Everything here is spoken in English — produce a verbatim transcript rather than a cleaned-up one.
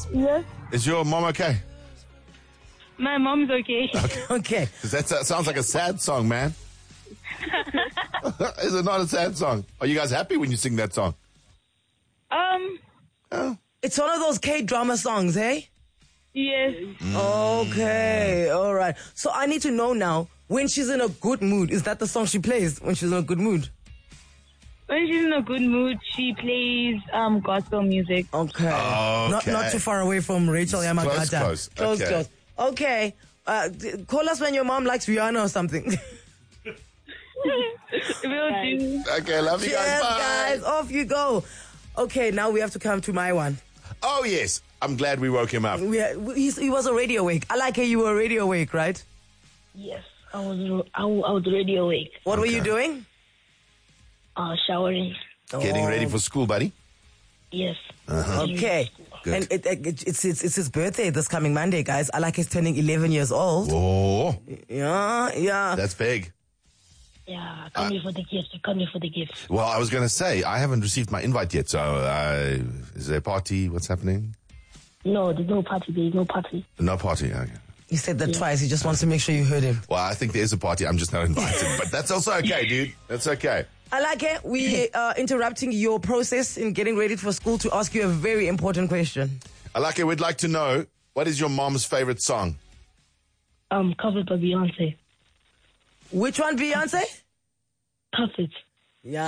Yes. Is your mom okay? My mom's okay. Okay. Because that that sounds like a sad song, man. Is it not a sad song? Are you guys happy when you sing that song? Um, Oh. It's one of those K-drama songs, hey? yes. Okay, all right. So I need to know now, when she's in a good mood, is that the song she plays when she's in a good mood? When she's in a good mood, she plays um gospel music. Okay. Not Okay. not too far away from Rachel Yamagata. Close, close. Close, Okay. close. Okay. Uh, d- call us when your mom likes Rihanna or something. Will do. Okay, love you Yes, guys. Bye. guys, off you go. Okay, now we have to come to my one. Oh, yes. I'm glad we woke him up. We, he, he was already awake. I like how you were already awake, right? Yes, I was I, wa- I was already awake. What were Okay. you doing? Uh, showering. Getting ready for school, buddy. Yes. Okay. Good. And it, it, it's, it's it's his birthday this coming Monday, guys. I like he's turning eleven years old. Oh, Yeah, yeah. that's big. Yeah, come here for the gift. Come here for the gift. Well, I was going to say, I haven't received my invite yet, so uh, is there a party? What's happening? No, there's no party. There's no party. No party, okay. He said that twice. He just wants to make sure you heard him. Well, I think there's a party. I'm just not invited, but that's also okay, dude. That's okay. I like it. We are interrupting your process in getting ready for school to ask you a very important question. Alake, we'd like to know, what is your mom's favorite song? Um, covered by Beyonce. Which one, Beyonce? Perfect.